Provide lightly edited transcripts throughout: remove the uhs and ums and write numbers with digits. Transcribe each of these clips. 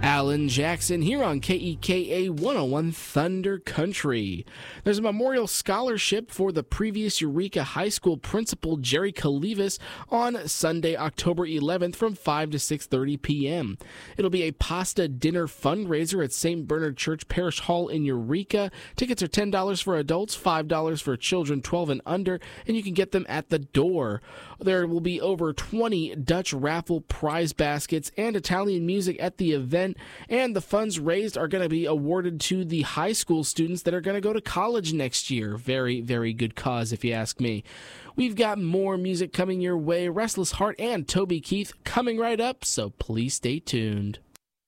Alan Jackson here on KEKA 101 Thunder Country. There's a memorial scholarship for the previous Eureka High School principal Jerry Kalivas on Sunday, October 11th from 5 to 6:30 p.m. It'll be a pasta dinner fundraiser at St. Bernard Church Parish Hall in Eureka. Tickets are $10 for adults, $5 for children 12 and under, and you can get them at the door. There will be over 20 Dutch raffle prize baskets and Italian music at the event. And the funds raised are going to be awarded to the high school students that are going to go to college next year. Very, very good cause, if you ask me. We've got more music coming your way. Restless Heart and Toby Keith coming right up, so please stay tuned.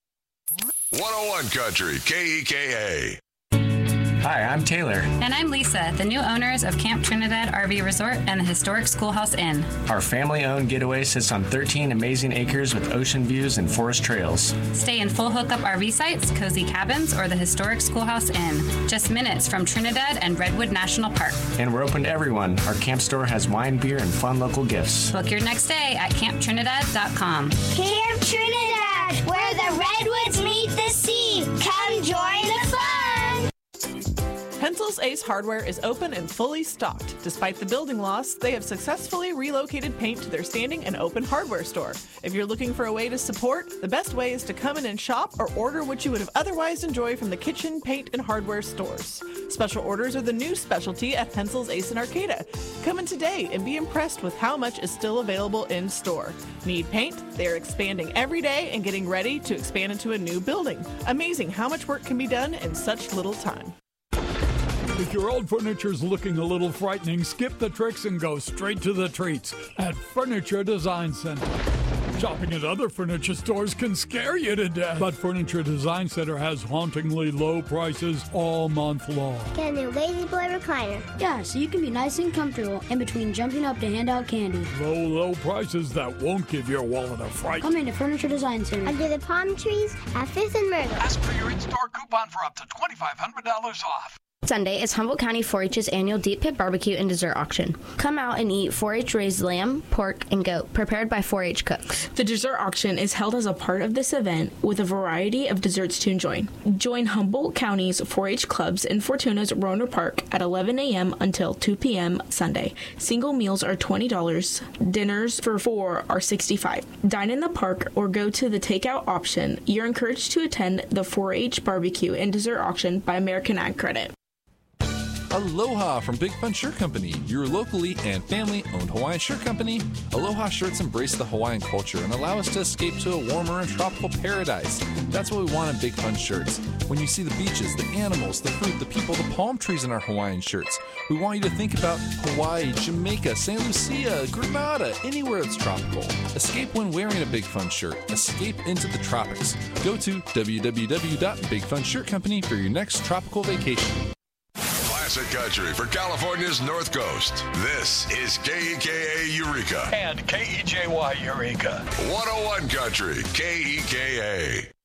101 Country, KEKA. Hi, I'm Taylor. And I'm Lisa, the new owners of Camp Trinidad RV Resort and the historic Schoolhouse Inn. Our family-owned getaway sits on 13 amazing acres with ocean views and forest trails. Stay in full hookup RV sites, cozy cabins, or the historic Schoolhouse Inn. Just minutes from Trinidad and Redwood National Park. And we're open to everyone. Our camp store has wine, beer, and fun local gifts. Book your next day at camptrinidad.com. Camp Trinidad, where the redwoods meet the sea. Come join the fun. Pencils Ace Hardware is open and fully stocked. Despite the building loss, they have successfully relocated paint to their standing and open hardware store. If you're looking for a way to support, the best way is to come in and shop or order what you would have otherwise enjoyed from the kitchen, paint, and hardware stores. Special orders are the new specialty at Pencils Ace in Arcata. Come in today and be impressed with how much is still available in store. Need paint? They are expanding every day and getting ready to expand into a new building. Amazing how much work can be done in such little time. If your old furniture's looking a little frightening, skip the tricks and go straight to the treats at Furniture Design Center. Shopping at other furniture stores can scare you to death, but Furniture Design Center has hauntingly low prices all month long. Get a new Lazy Boy recliner. Yeah, so you can be nice and comfortable in between jumping up to hand out candy. Low prices that won't give your wallet a fright. Come into Furniture Design Center. Under the palm trees at 5th and Myrtle. Ask for your in-store coupon for up to $2,500 off. Sunday is Humboldt County 4-H's annual Deep Pit Barbecue and Dessert Auction. Come out and eat 4-H raised lamb, pork, and goat prepared by 4-H cooks. The dessert auction is held as a part of this event with a variety of desserts to enjoy. Join Humboldt County's 4-H clubs in Fortuna's Roner Park at 11 a.m. until 2 p.m. Sunday. Single meals are $20. Dinners for 4 are $65. Dine in the park or go to the takeout option. You're encouraged to attend the 4-H Barbecue and Dessert Auction by American Ag Credit. Aloha from Big Fun Shirt Company, your locally and family-owned Hawaiian shirt company. Aloha shirts embrace the Hawaiian culture and allow us to escape to a warmer and tropical paradise. That's what we want in Big Fun shirts. When you see the beaches, the animals, the fruit, the people, the palm trees in our Hawaiian shirts, we want you to think about Hawaii, Jamaica, St. Lucia, Grenada, anywhere that's tropical. Escape when wearing a Big Fun shirt. Escape into the tropics. Go to www.bigfunshirtcompany for your next tropical vacation. Classic Country for California's North Coast. This is KEKA Eureka. And KEJY Eureka. 101 Country, KEKA.